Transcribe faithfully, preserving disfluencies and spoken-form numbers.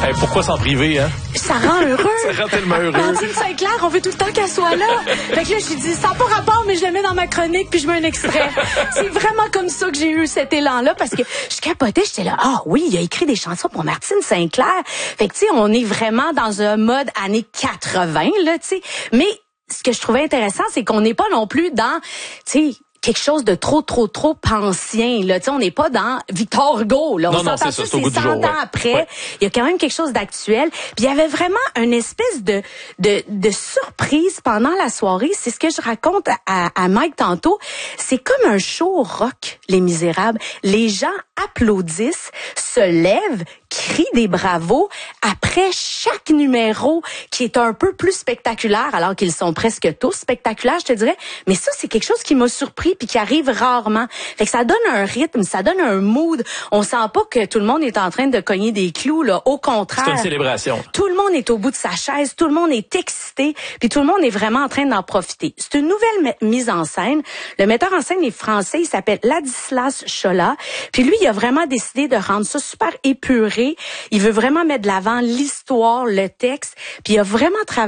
Hey, pourquoi s'en priver, hein? Ça rend heureux. Ça rend tellement heureux. Martine Saint-Clair, on veut tout le temps qu'elle soit là. Fait que là, j'ai dit, ça n'a pas rapport, mais je le mets dans ma chronique puis je mets un extrait. C'est vraiment comme ça que j'ai eu cet élan-là parce que je capotais, j'étais là, ah oui, il a écrit des chansons pour Martine Saint-Clair. Fait que, tu sais, on est vraiment dans un mode années quatre-vingts, là, tu sais. Mais ce que je trouvais intéressant, c'est qu'on n'est pas non plus dans, tu sais, quelque chose de trop, trop, trop ancien, là. Tu sais, on n'est pas dans Victor Hugo, là. On non, non, c'est ça, c'est au goût du jour, cent ans ouais. après. Ouais. Il y a quand même quelque chose d'actuel. Puis il y avait vraiment une espèce de, de, de surprise pendant la soirée. C'est ce que je raconte à, à Mike tantôt. C'est comme un show rock, Les Misérables. Les gens applaudissent, se lèvent, crient des bravos après chaque numéro qui est un peu plus spectaculaire, alors qu'ils sont presque tous spectaculaires, je te dirais. Mais ça, c'est quelque chose qui m'a surpris puis qui arrive rarement. Fait que ça donne un rythme, ça donne un mood. On sent pas que tout le monde est en train de cogner des clous, là. Au contraire. C'est une célébration. Tout le monde est au bout de sa chaise, tout le monde est excité, puis tout le monde est vraiment en train d'en profiter. C'est une nouvelle mise en scène. Le metteur en scène est français, il s'appelle Ladislas Chola. Puis lui, il a vraiment décidé de rendre ça super épuré. Il veut vraiment mettre de l'avant l'histoire, le texte, puis il a vraiment travaillé